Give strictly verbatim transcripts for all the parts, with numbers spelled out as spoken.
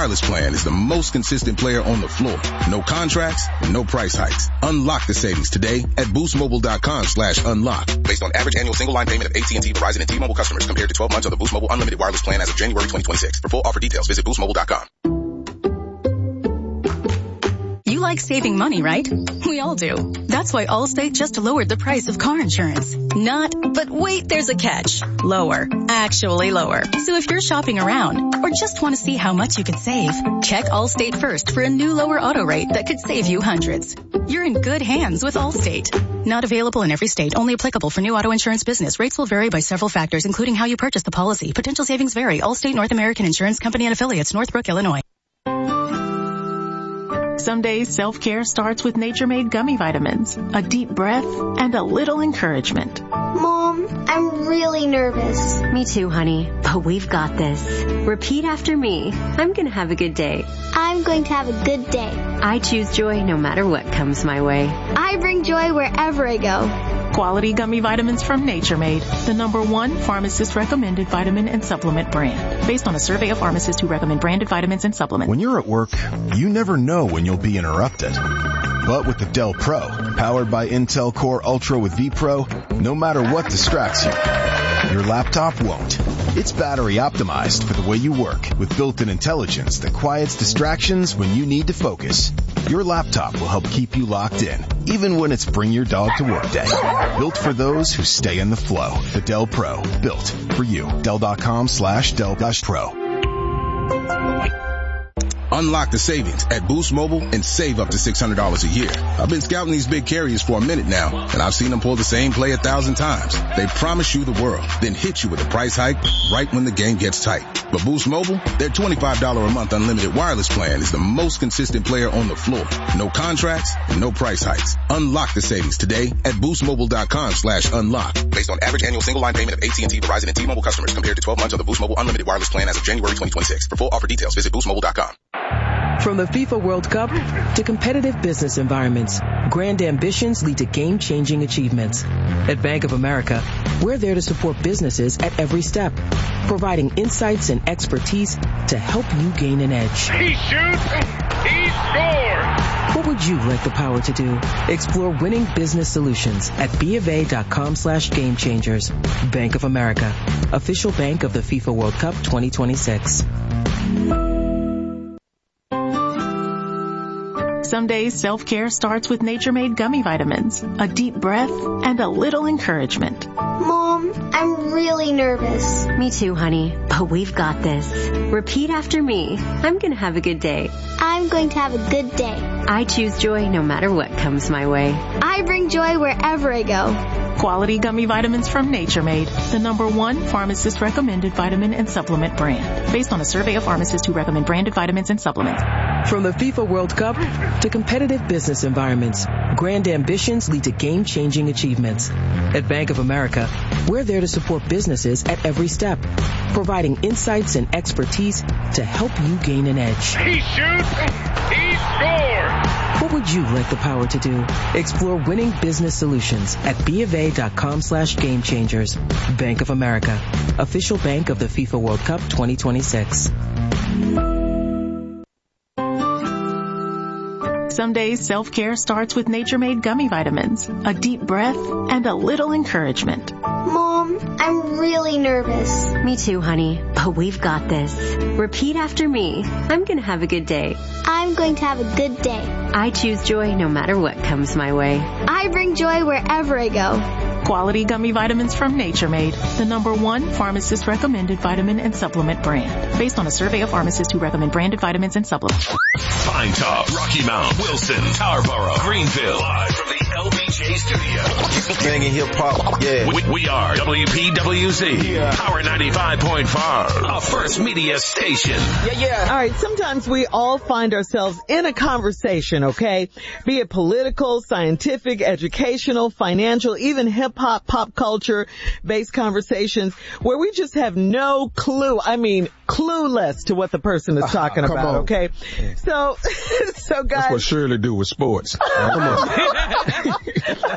wireless plan is the most consistent player on the floor. No contracts, no price hikes. Unlock the savings today at boost mobile dot com slash unlock. Based on average annual single line payment of A T and T, Verizon, and T-Mobile customers compared to twelve months of the Boost Mobile Unlimited wireless plan as of January twenty twenty-six. For full offer details, visit boost mobile dot com. You like saving money, right? We all do. That's why Allstate just lowered the price of car insurance. Not, but wait, there's a catch. Lower. Actually lower. So if you're shopping around or just want to see how much you could save, check Allstate first for a new lower auto rate that could save you hundreds. You're in good hands with Allstate. Not available in every state. Only applicable for new auto insurance business. Rates will vary by several factors, including how you purchase the policy. Potential savings vary. Allstate North American Insurance Company and affiliates, Northbrook, Illinois. Some days self-care starts with Nature-Made gummy vitamins, a deep breath, and a little encouragement. Mom, I'm really nervous. Me too, honey, but we've got this. Repeat after me. I'm going to have a good day. I'm going to have a good day. I choose joy no matter what comes my way. I bring joy wherever I go. Quality gummy vitamins from Nature-Made, the number one pharmacist-recommended vitamin and supplement brand. Based on a survey of pharmacists who recommend branded vitamins and supplements. When you're at work, you never know when you'll be interrupted. But with the Dell Pro, powered by Intel Core Ultra with vPro, no matter what distracts you, your laptop won't. It's battery optimized for the way you work with built-in intelligence that quiets distractions when you need to focus. Your laptop will help keep you locked in, even when it's bring your dog to work day. Built for those who stay in the flow. The Dell Pro, built for you. Dell.com slash Dell dash Pro. Unlock the savings at Boost Mobile and save up to six hundred dollars a year. I've been scouting these big carriers for a minute now, and I've seen them pull the same play a thousand times. They promise you the world, then hit you with a price hike right when the game gets tight. But Boost Mobile, their twenty-five dollars a month unlimited wireless plan is the most consistent player on the floor. No contracts, no price hikes. Unlock the savings today at boost mobile dot com slash unlock. Based on average annual single line payment of A T and T, Verizon, and T-Mobile customers compared to twelve months of the Boost Mobile Unlimited wireless plan as of January twenty twenty-six. For full offer details, visit boost mobile dot com. From the FIFA World Cup to competitive business environments, grand ambitions lead to game-changing achievements. At Bank of America, we're there to support businesses at every step, providing insights and expertise to help you gain an edge. He shoots, he scores! What would you like the power to do? Explore winning business solutions at BofA.com slash game changers. Bank of America, official bank of the FIFA World Cup twenty twenty-six. Some days self-care starts with Nature-Made gummy vitamins, a deep breath, and a little encouragement. Mom, I'm really nervous. Me too, honey, but we've got this. Repeat after me. I'm going to have a good day. I'm going to have a good day. I choose joy no matter what comes my way. I bring joy wherever I go. Quality gummy vitamins from Nature-Made, the number one pharmacist-recommended vitamin and supplement brand. Based on a survey of pharmacists who recommend branded vitamins and supplements. From the FIFA World Cup to competitive business environments, grand ambitions lead to game-changing achievements. At Bank of America, we're there to support businesses at every step, providing insights and expertise to help you gain an edge. He shoots, he scores! What would you like the power to do? Explore winning business solutions at BofA.com slash game changers. Bank of America, official bank of the FIFA World Cup twenty twenty-six. Some days self-care starts with Nature-Made gummy vitamins, a deep breath, and a little encouragement. Mom, I'm really nervous. Me too, honey, but we've got this. Repeat after me. I'm going to have a good day. I'm going to have a good day. I choose joy no matter what comes my way. I bring joy wherever I go. Quality gummy vitamins from Nature-Made, the number one pharmacist-recommended vitamin and supplement brand. Based on a survey of pharmacists who recommend branded vitamins and supplements. Pine Top, Rocky Mount, Wilson, Tarboro, Greenville. Live from the L B J studio. Banging hip hop, yeah. We, we are W P W Z, yeah. Power ninety-five point five, a First Media station. Yeah, yeah. All right, sometimes we all find ourselves in a conversation, okay? Be it political, scientific, educational, financial, even hip-hop, pop culture-based conversations where we just have no clue, I mean, clueless to what the person is talking uh, about, on. Okay? So, so guys. That's what Shirley do with sports. Come on.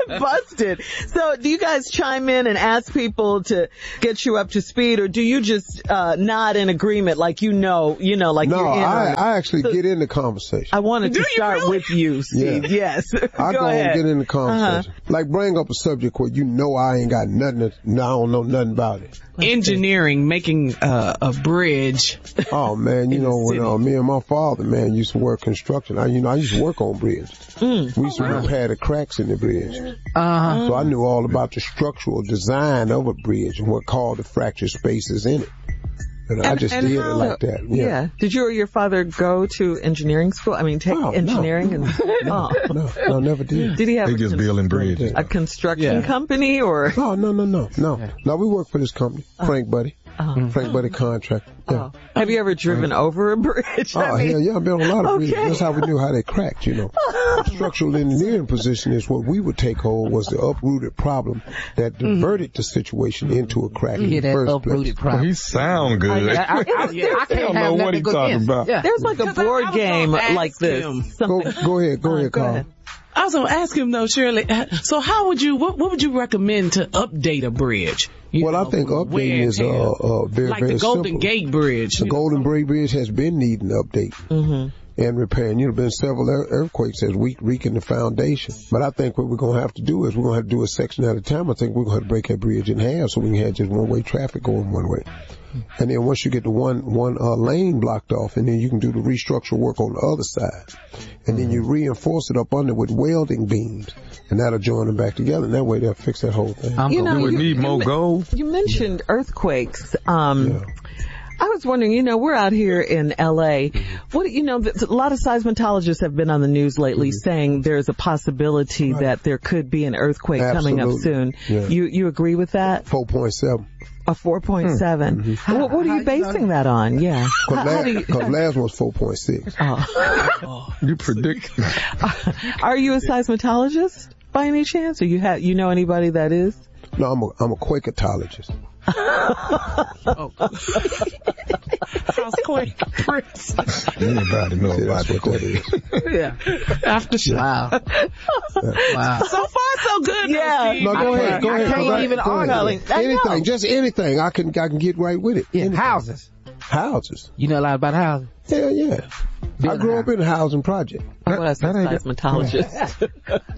busted. So do you guys chime in and ask people to get you up to speed, or do you just uh, nod in agreement like you know, you know, like no, you're in I, on I actually so, get in the conversation. I wanted do to start really? with you, Steve. Yeah. Yes. I go, go ahead. and get in the conversation. Uh-huh. Like bring up a subject where you know I ain't got nothing, to, no, I don't know nothing about it. Engineering, making uh, a bridge. Oh man, you know when uh, me and my father, man, used to work construction. I, you know, I used to work on bridges. Mm. We used to oh, repair wow. the cracks in the bridge. Uh-huh. So I knew all about the structural design of a bridge and what called the fracture spaces in it. And, and I just and did how, it like that. Yeah. yeah. Did you or your father go to engineering school? I mean, take oh, engineering no. and no, oh. no, no, never did. Did he have they a, just building bridges. a construction yeah. company or? No, no, no, no, no. Yeah. No, we work for this company, oh. Frank Buddy. Oh. Frank Buddy Contract. Yeah. Oh. Have you ever driven Frank. over a bridge? Oh, I mean, hell yeah, I've been on a lot of okay. bridges. That's how we knew how they cracked, you know. The structural engineering position is what we would take hold was the uprooted problem that diverted mm. the situation into a crack in yeah, the first uprooted place. Problem. Well, he sound good. I, I, I, I, yeah, I, I don't know what he's talking about. Yeah. There's like a board game like this. Go, go ahead, go uh, ahead, go Carl. Ahead. I was going to ask him though, Shirley. So how would you, what, what would you recommend to update a bridge? You well, know, I think updating is uh, uh, very, like very the Golden simple. Gate Bridge. The Golden Gate Bridge has been needing update mm-hmm. and repair. And, you know, been several earthquakes that's weak, weakened the foundation. But I think what we're going to have to do is we're going to have to do a section at a time. I think we're going to have to break that bridge in half so we can have just one-way traffic going one way. And then once you get the one one uh, lane blocked off, and then you can do the restructure work on the other side. And then you reinforce it up under with welding beams, and that'll join them back together. And that way they'll fix that whole thing. I'm you know, we you, need more gold. You mentioned yeah. earthquakes. Um, yeah. I was wondering, you know, we're out here in L A. What, you know, a lot of seismologists have been on the news lately mm-hmm. saying there's a possibility right. that there could be an earthquake Absolutely. coming up soon. Yeah. You you agree with that? four point seven. A four point seven. Mm-hmm. What, what are you basing that on? Yeah. Because last, last one was four point six. Oh. You predict. Are you a seismologist by any chance? Or you have, you know anybody that is? No, I'm a, I'm a Quaketologist. oh. How's Quake Prince? Anybody know See, about what that is? Yeah. Aftershock. Wow. wow. So far, so good. Yeah. No, go I ahead. Go I ahead. can't go even go argue. ahead. Anything, just anything. I can, I can get right with it. Yeah. Anything. Houses. Houses. You know a lot about houses? Hell yeah. Building I grew house. up in a housing project. That, well, I said seismologist.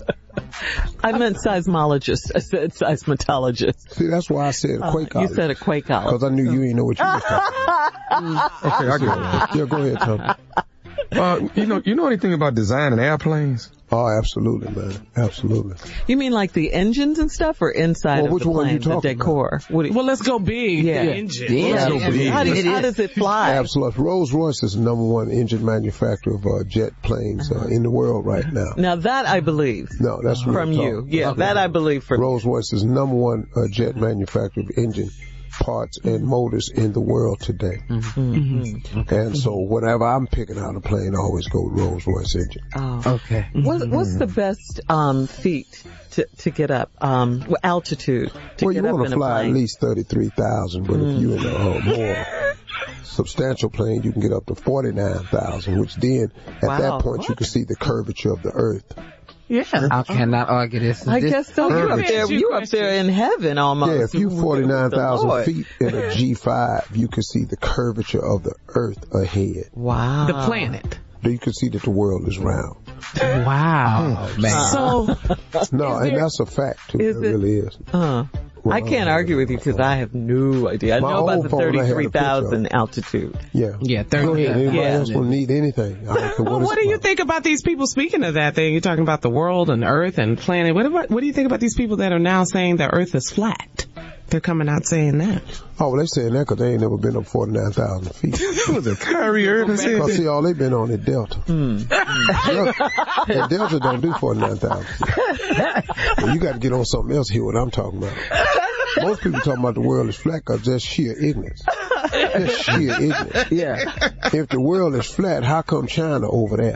I meant seismologist. I said seismologist. See, that's why I said uh, quakeologist. You said a quakeologist. Because I knew you ain't know what you were talking about. Okay, I get it. Yeah, go ahead, Tom. Uh, you know, you know anything about designing airplanes? Oh, absolutely, man. Absolutely. You mean like the engines and stuff, or inside well, of which the one plane, you the decor? What you, well, let's go big. Yeah. The engine. Yeah. Let's Yeah. go big. How, does, how does it fly? Absolutely. Rolls-Royce is the number one engine manufacturer of uh, jet planes uh, in the world right now. Now that I believe. No, that's from you. Yeah, okay. That I believe from Rolls-Royce is the number one uh, jet manufacturer of engine parts and motors in the world today. Mm-hmm. Mm-hmm. Okay. And so whenever I'm picking out a plane, I always go Rolls Royce engine. Oh. Okay. What, what's the best um, feat to, to get up, um, altitude to well, get you up want in to fly a plane? At least thirty-three thousand, but mm. if you're in a uh, more substantial plane, you can get up to forty-nine thousand, which then at wow. that point what? you can see the curvature of the earth. Yeah. I cannot argue this. I this guess so. You're up there, you're up there in heaven almost. Yeah, if you're forty-nine thousand feet in a G five, you can see the curvature of the earth ahead. Wow. The planet. You can see that the world is round. Wow. Oh, man. So, no, and there, that's a fact, too. Is it, it really is. Uh, well, I can't uh, argue with you because I have no idea. I know about the thirty-three thousand altitude. Yeah. Yeah, thirty. Yeah. Anybody yeah. else will need anything. I don't care well, what what do you think about these people speaking of that thing? You're talking about the world and Earth and planet. What about, what do you think about these people that are now saying the Earth is flat? They're coming out saying that. Oh, well, they saying that because they ain't never been up forty-nine thousand feet. That was a carrier. Because, see, all they been on is Delta. Mm. Delta. And Delta don't do forty-nine thousand feet. Well, you got to get on something else here, what I'm talking about. Most people talking about the world is flat because that's sheer ignorance. That's sheer ignorance. Yeah. If the world is flat, how come China over there?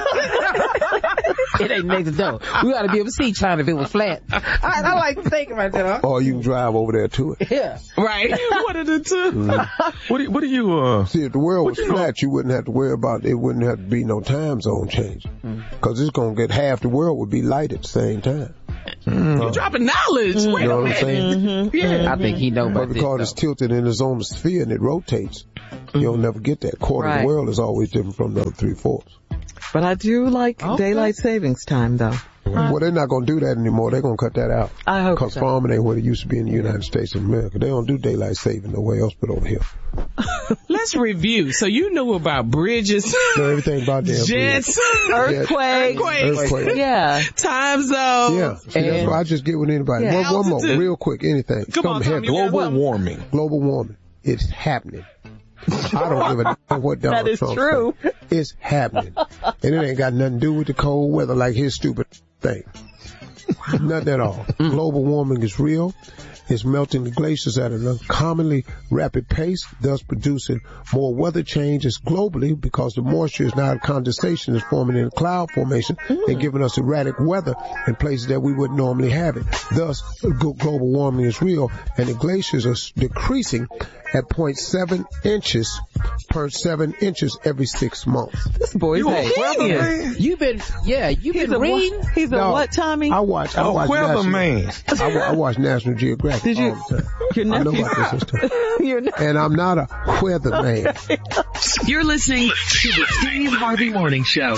It ain't next door. We ought to be able to see China if it was flat. I, I like to think about that. Huh? Or you can drive over there to it. Yeah. Right. What are the two? Mm. What do you, what do you, uh... See, if the world was you flat, know? you wouldn't have to worry about, it wouldn't have to be no time zone change. Because mm. it's going to get half the world would be light at the same time. Mm. You're dropping knowledge. Mm. Wait You know a what I'm saying? minute. Yeah. I think he knows about But this. because it's tilted in its own sphere and it rotates, mm-hmm. you'll never get that. Quarter Right. of the world is always different from the other three-fourths. But I do like Okay. daylight savings time, though. Well, they're not going to do that anymore. They're going to cut that out. I hope Because so. farming ain't what it used to be in the United States of America. They don't do daylight saving nowhere else but over here. Let's review. So you knew about bridges. Know everything about damn jets, earthquakes, Earthquake. yeah, time zone. Yeah, see, that's why I just get with anybody. Yeah. One, one more, Altitude. real quick, anything. Come on, Something Tom, heavy. you got Global something? warming. Global warming. It's happening. I don't give a damn what Donald That is Trump true. said. It's happening. And it ain't got nothing to do with the cold weather like his stupid thing. Nothing at all. Global warming is real. It's melting the glaciers at an uncommonly rapid pace, thus producing more weather changes globally because the moisture is now condensation is forming in a cloud formation and giving us erratic weather in places that we wouldn't normally have it. Thus, global warming is real, and the glaciers are decreasing at zero point seven inches per seven inches every six months. This boy's You a a genius. weatherman? You've been, yeah, you've He's been a reading. what? He's a No, what, Tommy? I watch. I A watch weatherman. National, I, wa- I watch National Geographic Did you- all the time. your I know nephew- about this stuff. You're not- And I'm not a weatherman. You're listening to the Steve Harvey Morning Show.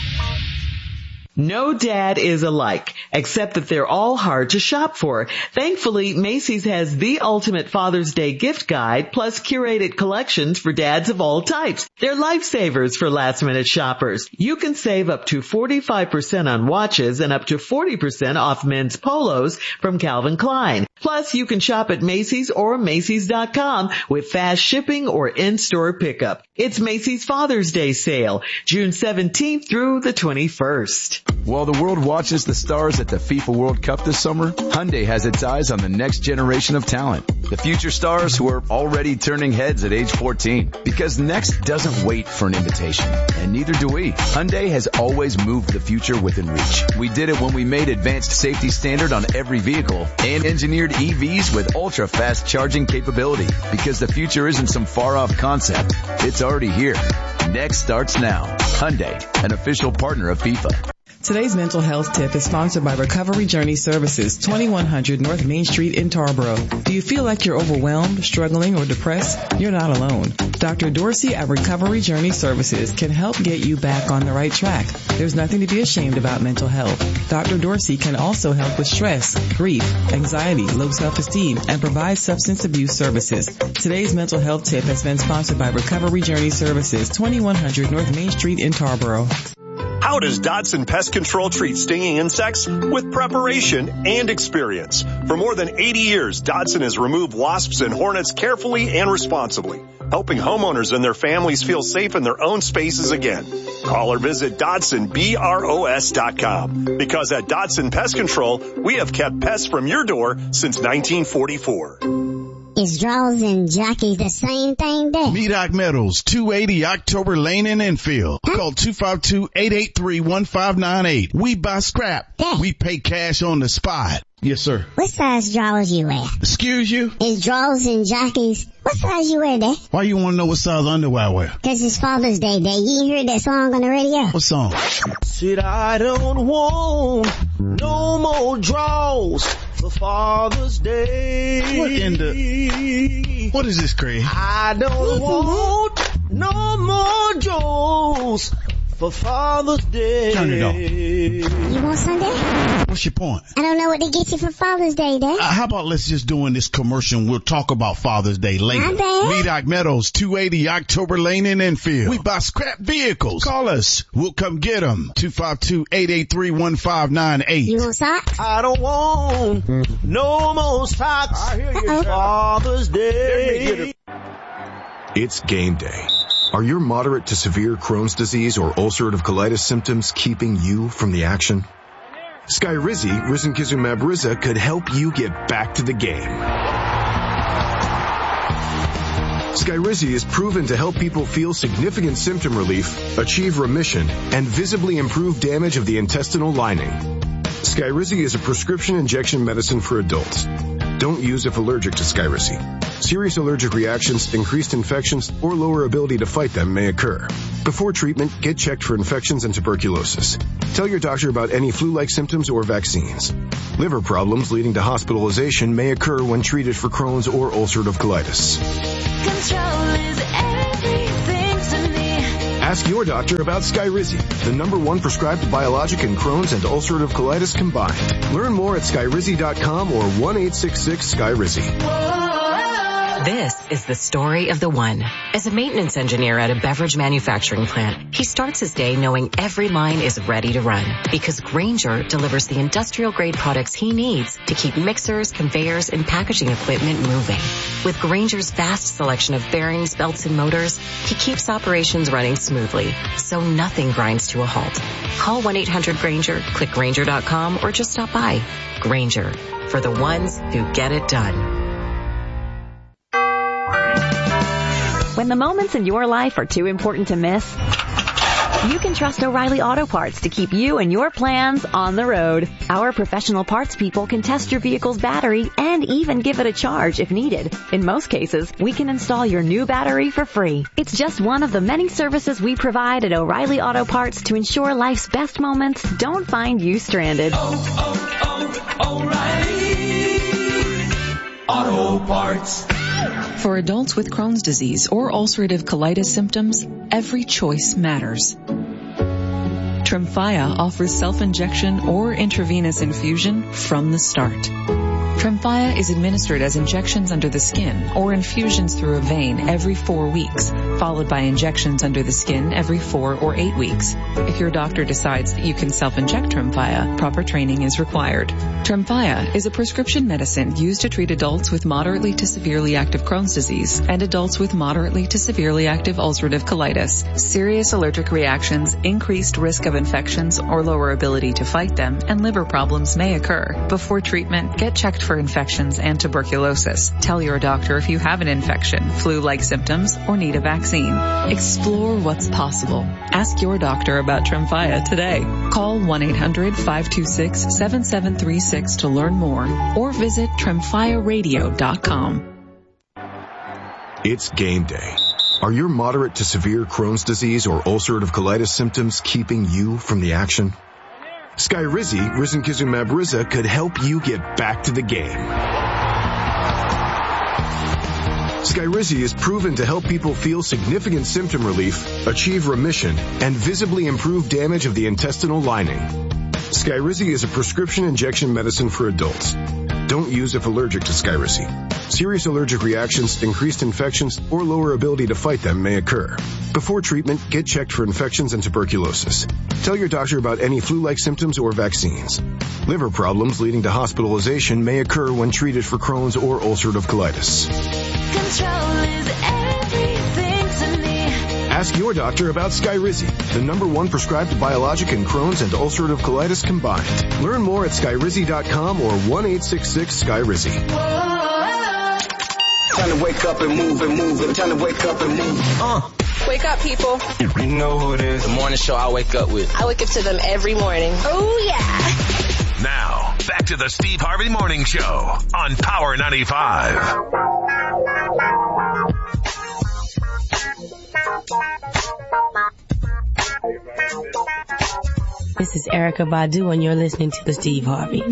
No dad is alike, except that they're all hard to shop for. Thankfully, Macy's has the ultimate Father's Day gift guide, plus curated collections for dads of all types. They're lifesavers for last-minute shoppers. You can save up to forty-five percent on watches and up to forty percent off men's polos from Calvin Klein. Plus, you can shop at Macy's or Macy's dot com with fast shipping or in-store pickup. It's Macy's Father's Day sale, June seventeenth through the twenty-first. While the world watches the stars at the FIFA World Cup this summer, Hyundai has its eyes on the next generation of talent. The future stars who are already turning heads at age fourteen. Because next doesn't wait for an invitation. And neither do we. Hyundai has always moved the future within reach. We did it when we made advanced safety standard on every vehicle and engineered E Vs with ultra-fast charging capability. Because the future isn't some far-off concept. It's already here. Next starts now. Hyundai, an official partner of FIFA. Today's mental health tip is sponsored by Recovery Journey Services, twenty-one hundred North Main Street in Tarboro. Do you feel like you're overwhelmed, struggling, or depressed? You're not alone. Doctor Dorsey at Recovery Journey Services can help get you back on the right track. There's nothing to be ashamed about mental health. Doctor Dorsey can also help with stress, grief, anxiety, low self-esteem, and provide substance abuse services. Today's mental health tip has been sponsored by Recovery Journey Services, twenty-one hundred North Main Street in Tarboro. How does Dodson Pest Control treat stinging insects? With preparation and experience. For more than eighty years, Dodson has removed wasps and hornets carefully and responsibly, helping homeowners and their families feel safe in their own spaces again. Call or visit Dodson B R O S dot com. Because at Dodson Pest Control, we have kept pests from your door since nineteen forty-four. Is draws and jockeys the same thing there? Medoc Metals, two eighty October Lane in Enfield. Huh? Call two five two, eight eight three, one five nine eight. We buy scrap. There. We pay cash on the spot. Yes, sir. What size drawers you wear? Excuse you? Is draws and jockeys, what size you wear there? Why you want to know what size underwear I wear? Cause it's Father's Day day. You ain't heard that song on the radio? What song? Said I don't want no more draws for Father's Day. What in the... What is this, Craig? I don't want no more draws for Father's Day. Turn it off. You want Sunday? What's your point? I don't know what to get you for Father's Day, Dad. Uh, how about let's just do in this commercial and we'll talk about Father's Day later. My bad. Medoc Meadows, two eighty October Lane in Enfield. We buy scrap vehicles. Call us. We'll come get them. two five two, eight eight three, one five nine eight. You want socks? I don't want no more socks. I hear you, Father's Day. It's game day. Are your moderate to severe Crohn's disease or ulcerative colitis symptoms keeping you from the action? Skyrizi, risankizumab Riza, could help you get back to the game. Skyrizi is proven to help people feel significant symptom relief, achieve remission, and visibly improve damage of the intestinal lining. Skyrizi is a prescription injection medicine for adults. Don't use if allergic to Skyrizi. Serious allergic reactions, increased infections, or lower ability to fight them may occur. Before treatment, get checked for infections and tuberculosis. Tell your doctor about any flu-like symptoms or vaccines. Liver problems leading to hospitalization may occur when treated for Crohn's or ulcerative colitis. Control is everything to me. Ask your doctor about Skyrizi, the number one prescribed biologic in Crohn's and ulcerative colitis combined. Learn more at skyrizi dot com or one eight six six Skyrizi. This is the story of the one. As a maintenance engineer at a beverage manufacturing plant, he starts his day knowing every line is ready to run because Grainger delivers the industrial-grade products he needs to keep mixers, conveyors, and packaging equipment moving. With Grainger's vast selection of bearings, belts, and motors, he keeps operations running smoothly, so nothing grinds to a halt. Call one eight hundred Grainger, click Grainger dot com, or just stop by. Grainger, for the ones who get it done. When the moments in your life are too important to miss, you can trust O'Reilly Auto Parts to keep you and your plans on the road. Our professional parts people can test your vehicle's battery and even give it a charge if needed. In most cases, we can install your new battery for free. It's just one of the many services we provide at O'Reilly Auto Parts to ensure life's best moments don't find you stranded. Oh, oh, oh, O'Reilly Auto Parts. For adults with Crohn's disease or ulcerative colitis symptoms, every choice matters. Tremfya offers self-injection or intravenous infusion from the start. Tremfya is administered as injections under the skin or infusions through a vein every four weeks, followed by injections under the skin every four or eight weeks. If your doctor decides that you can self-inject Tremfya, proper training is required. Tremfya is a prescription medicine used to treat adults with moderately to severely active Crohn's disease and adults with moderately to severely active ulcerative colitis. Serious allergic reactions, increased risk of infections or lower ability to fight them, and liver problems may occur. Before treatment, get checked for infections and tuberculosis. Tell your doctor if you have an infection, flu-like symptoms, or need a vaccine. Explore what's possible. Ask your doctor about Tremfya today. Call one eight hundred five two six seven seven three six to learn more or visit tremfya radio dot com. It's game day. Are your moderate to severe Crohn's disease or ulcerative colitis symptoms keeping you from the action? Skyrizi, risankizumab Riza, could help you get back to the game. Skyrizi is proven to help people feel significant symptom relief, achieve remission, and visibly improve damage of the intestinal lining. Skyrizi is a prescription injection medicine for adults. Don't use if allergic to Skyrizi. Serious allergic reactions, increased infections, or lower ability to fight them may occur. Before treatment, get checked for infections and tuberculosis. Tell your doctor about any flu-like symptoms or vaccines. Liver problems leading to hospitalization may occur when treated for Crohn's or ulcerative colitis. Control is everything to me. Ask your doctor about Skyrizi, the number one prescribed biologic in Crohn's and ulcerative colitis combined. Learn more at skyrizi dot com or one eight six six Skyrizi. Time to wake up and move and move. And time to wake up and move. Uh. Wake up, people. You know who it is. The morning show I wake up with. I wake up to them every morning. Oh, yeah. Now, back to the Steve Harvey Morning Show on Power ninety-five. This is Erykah Badu, and you're listening to the Steve Harvey